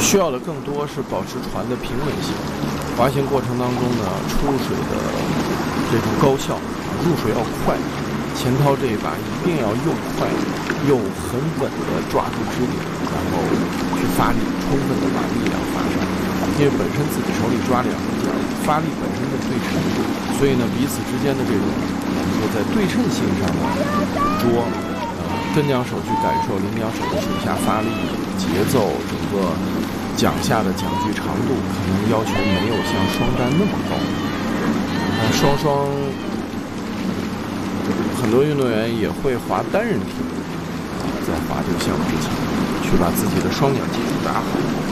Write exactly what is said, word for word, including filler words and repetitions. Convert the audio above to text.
需要的更多是保持船的平稳性。滑行过程当中呢，出水的这种高效，入水要快。前掏这一把一定要用快，用很稳的抓住支点，然后去发力，充分的把力量发上。因为本身自己手里抓两个点，发力本身就对称，所以呢，彼此之间的这种我们说在对称性上的捕捉，呃，跟桨手去感受领桨手的水下发力节奏，整个桨下的桨距长度，可能要求没有像双单那么高。呃，双双。很多运动员也会滑单人艇，在滑这个项目之前，去把自己的双桨基础打好。